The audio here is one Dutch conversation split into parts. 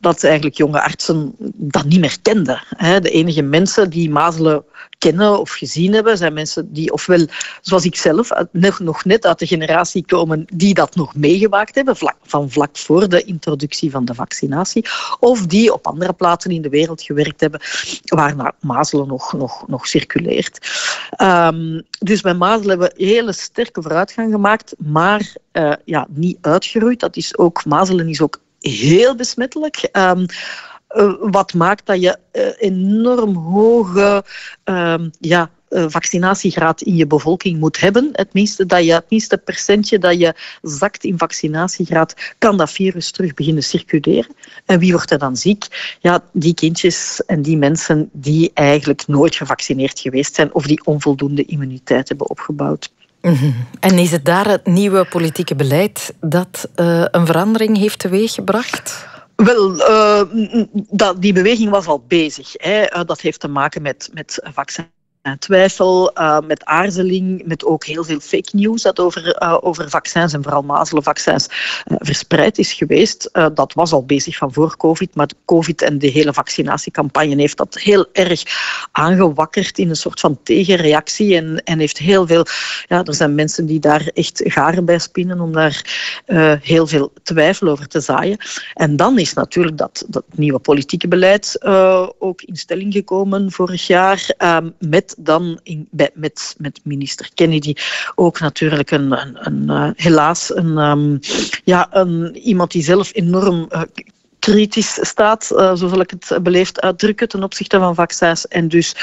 dat eigenlijk jonge artsen dat niet meer kenden. De enige mensen die mazelen kennen of gezien hebben, zijn mensen die ofwel, zoals ik zelf, nog net uit de generatie komen die dat nog meegemaakt hebben, vlak voor de introductie van de vaccinatie, of die op andere plaatsen in de wereld gewerkt hebben waar mazelen nog circuleert. Dus bij mazelen hebben we hele sterke vooruitgang gemaakt, maar niet uitgeroeid. Mazelen is ook heel besmettelijk. Wat maakt dat je enorm hoge vaccinatiegraad in je bevolking moet hebben. Het minste percentje dat je zakt in vaccinatiegraad, kan dat virus terug beginnen circuleren. En wie wordt er dan ziek? Ja, die kindjes en die mensen die eigenlijk nooit gevaccineerd geweest zijn of die onvoldoende immuniteit hebben opgebouwd. En is het daar het nieuwe politieke beleid dat een verandering heeft teweeggebracht? Wel, die beweging was al bezig. Dat heeft te maken met vaccin. Twijfel, met aarzeling, met ook heel veel fake news dat over vaccins en vooral mazelenvaccins verspreid is geweest. Dat was al bezig van voor COVID, maar de COVID en de hele vaccinatiecampagne heeft dat heel erg aangewakkerd in een soort van tegenreactie en heeft heel veel... Ja, er zijn mensen die daar echt garen bij spinnen om daar heel veel twijfel over te zaaien. En dan is natuurlijk dat nieuwe politieke beleid ook in stelling gekomen vorig jaar met met minister Kennedy ook natuurlijk helaas iemand die zelf enorm kritisch staat, zo zal ik het beleefd uitdrukken, ten opzichte van vaccins. En dus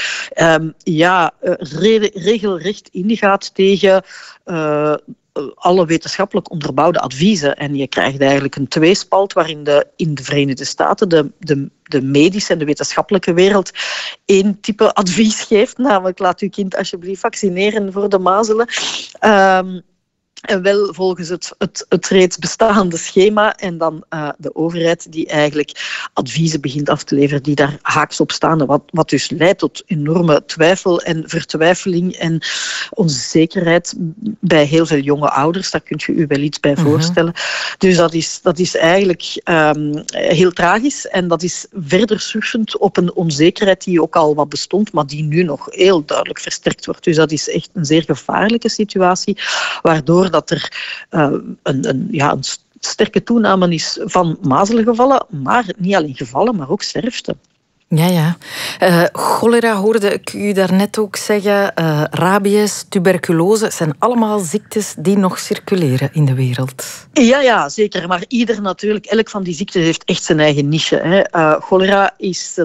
regelrecht ingaat tegen alle wetenschappelijk onderbouwde adviezen. En je krijgt eigenlijk een tweespalt waarin in de Verenigde Staten de medische en de wetenschappelijke wereld één type advies geeft, namelijk laat uw kind alsjeblieft vaccineren voor de mazelen. En wel volgens het reeds bestaande schema. En dan de overheid die eigenlijk adviezen begint af te leveren die daar haaks op staan. Wat dus leidt tot enorme twijfel en vertwijfeling en onzekerheid bij heel veel jonge ouders. Daar kunt je u wel iets bij voorstellen. Dus dat is eigenlijk heel tragisch. En dat is verder surfend op een onzekerheid die ook al wat bestond, maar die nu nog heel duidelijk versterkt wordt. Dus dat is echt een zeer gevaarlijke situatie, waardoor dat er een sterke toename is van mazelengevallen, maar niet alleen gevallen, maar ook sterfte. Ja. Cholera hoorde ik u daarnet ook zeggen. Rabies, tuberculose, zijn allemaal ziektes die nog circuleren in de wereld. Ja, zeker. Maar elk van die ziekten heeft echt zijn eigen niche. Cholera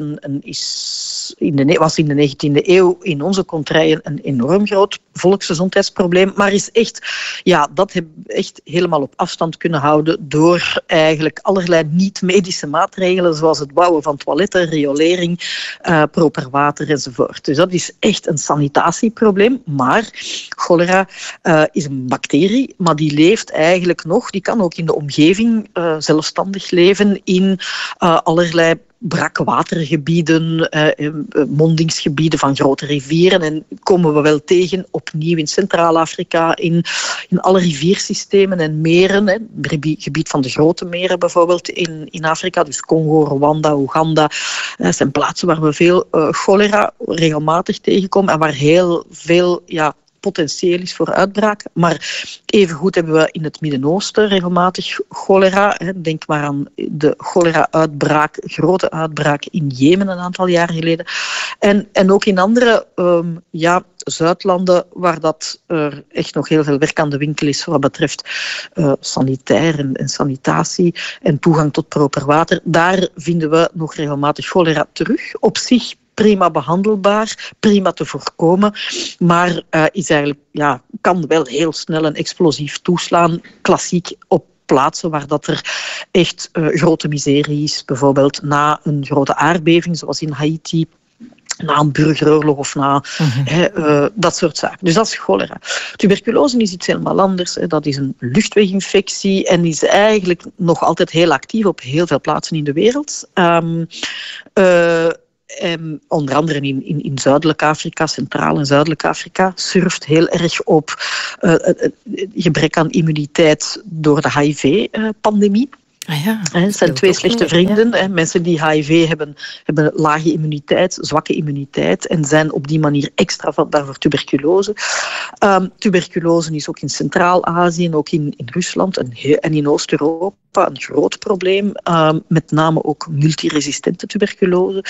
was in de 19e eeuw in onze contrij een enorm groot volksgezondheidsprobleem, maar is echt, dat hebben we echt helemaal op afstand kunnen houden door eigenlijk allerlei niet-medische maatregelen, zoals het bouwen van toiletten, riolering, proper water enzovoort. Dus dat is echt een sanitatieprobleem, maar cholera is een bacterie, maar die leeft eigenlijk nog, die kan ook in de omgeving zelfstandig leven in allerlei brakwatergebieden, mondingsgebieden van grote rivieren. En komen we wel tegen opnieuw in Centraal-Afrika, in alle riviersystemen en meren. Het gebied van de grote meren bijvoorbeeld in Afrika, dus Congo, Rwanda, Oeganda. Dat zijn plaatsen waar we veel cholera regelmatig tegenkomen en waar heel veel potentieel is voor uitbraken. Maar evengoed hebben we in het Midden-Oosten regelmatig cholera. Denk maar aan de cholera-uitbraak, grote uitbraak in Jemen een aantal jaren geleden. En ook in andere Zuidlanden waar dat er echt nog heel veel werk aan de winkel is wat betreft sanitair en sanitatie en toegang tot proper water. Daar vinden we nog regelmatig cholera terug. Op zich prima behandelbaar, prima te voorkomen, maar is eigenlijk, kan wel heel snel en explosief toeslaan, klassiek op plaatsen waar dat er echt grote miserie is, bijvoorbeeld na een grote aardbeving, zoals in Haiti, na een burgeroorlog of na dat soort zaken. Dus dat is cholera. Tuberculose is iets helemaal anders. Dat is een luchtweginfectie en is eigenlijk nog altijd heel actief op heel veel plaatsen in de wereld. Onder andere in Zuidelijk Afrika, Centraal- en Zuidelijk Afrika, surft heel erg op gebrek aan immuniteit door de HIV-pandemie. Ah ja, Het zijn twee slechte vrienden. Ja. Mensen die HIV hebben lage immuniteit, zwakke immuniteit en zijn op die manier extra vatbaar voor tuberculose. Tuberculose is ook in Centraal-Azië en ook in Rusland en in Oost-Europa een groot probleem. Met name ook multiresistente tuberculose.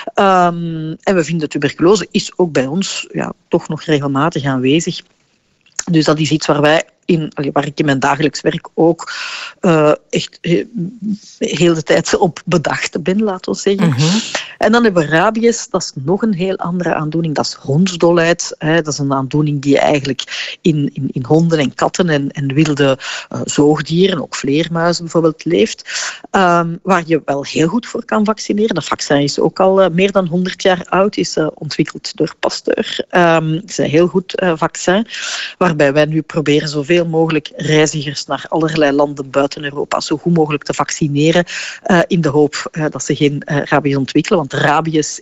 En we vinden tuberculose is ook bij ons toch nog regelmatig aanwezig. Dus dat is iets waar ik in mijn dagelijks werk ook echt heel de tijd op bedacht ben, laten we zeggen. Mm-hmm. En dan hebben we rabies, dat is nog een heel andere aandoening. Dat is hondsdolheid. Dat is een aandoening die eigenlijk in honden en katten en wilde zoogdieren, ook vleermuizen bijvoorbeeld, leeft. Waar je wel heel goed voor kan vaccineren. Dat vaccin is ook al meer dan 100 jaar oud, is ontwikkeld door Pasteur. Het is een heel goed vaccin, waarbij wij nu proberen zoveel mogelijk reizigers naar allerlei landen buiten Europa zo goed mogelijk te vaccineren in de hoop dat ze geen rabies ontwikkelen. Want rabies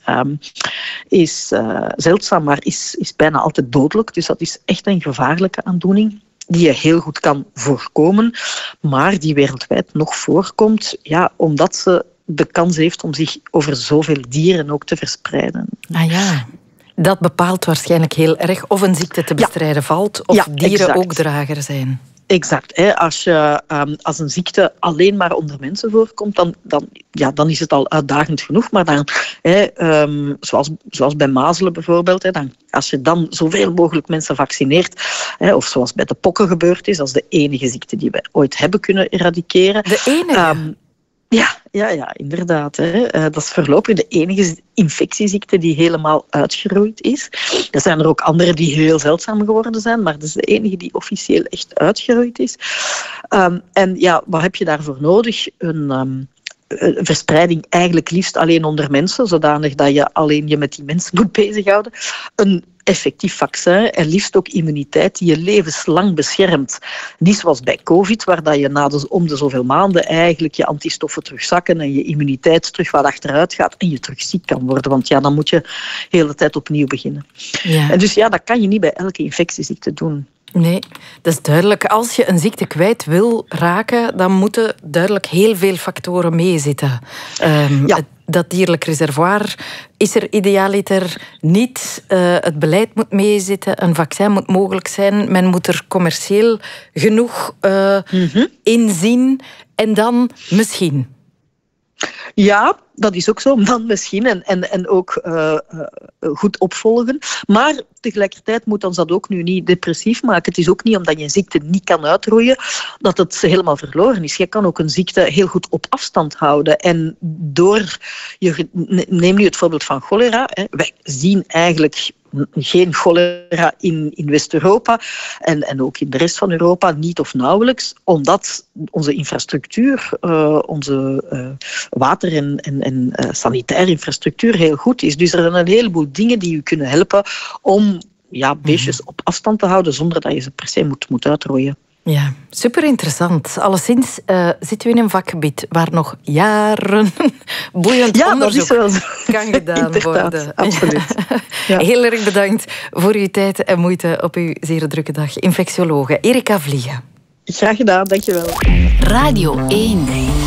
is zeldzaam, maar is bijna altijd dodelijk. Dus dat is echt een gevaarlijke aandoening die je heel goed kan voorkomen, maar die wereldwijd nog voorkomt, omdat ze de kans heeft om zich over zoveel dieren ook te verspreiden. Ah ja. Dat bepaalt waarschijnlijk heel erg of een ziekte te bestrijden valt, of dieren ook drager zijn. Exact. Als een ziekte alleen maar onder mensen voorkomt, dan is het al uitdagend genoeg. Maar dan, zoals bij mazelen bijvoorbeeld, als je dan zoveel mogelijk mensen vaccineert, of zoals bij de pokken gebeurd is, dat is de enige ziekte die we ooit hebben kunnen eradiceren. De enige? Ja, inderdaad. Dat is voorlopig de enige infectieziekte die helemaal uitgeroeid is. Er zijn er ook andere die heel zeldzaam geworden zijn, maar dat is de enige die officieel echt uitgeroeid is. En wat heb je daarvoor nodig? Een verspreiding eigenlijk liefst alleen onder mensen, zodanig dat je alleen je met die mensen moet bezighouden. Een effectief vaccin en liefst ook immuniteit die je levenslang beschermt. Niet zoals bij COVID, waar dat je om de zoveel maanden eigenlijk je antistoffen terugzakken en je immuniteit terug wat achteruit gaat en je terug ziek kan worden. Want dan moet je de hele tijd opnieuw beginnen. Ja. En dus dat kan je niet bij elke infectieziekte doen. Nee, dat is duidelijk. Als je een ziekte kwijt wil raken, dan moeten duidelijk heel veel factoren meezitten. Dat dierlijk reservoir is er idealiter niet. Het beleid moet meezitten. Een vaccin moet mogelijk zijn. Men moet er commercieel genoeg inzien. En dan misschien. Ja, dat is ook zo. Dan misschien. En ook goed opvolgen. Maar tegelijkertijd moet ons dat ook nu niet depressief maken. Het is ook niet omdat je een ziekte niet kan uitroeien dat het helemaal verloren is. Je kan ook een ziekte heel goed op afstand houden. En neem nu het voorbeeld van cholera. Wij zien eigenlijk geen cholera in West-Europa en ook in de rest van Europa niet of nauwelijks, omdat onze infrastructuur, onze water- en sanitaire infrastructuur heel goed is. Dus er zijn een heleboel dingen die u kunnen helpen om beestjes op afstand te houden zonder dat je ze per se moet uitrooien. Ja, super interessant. Alleszins zitten we in een vakgebied waar nog jaren boeiend onderzoek kan gedaan worden. Absoluut. Ja. Heel erg bedankt voor uw tijd en moeite op uw zeer drukke dag. Infectiologe Erika Vliegen. Graag gedaan, dankjewel. Radio 1.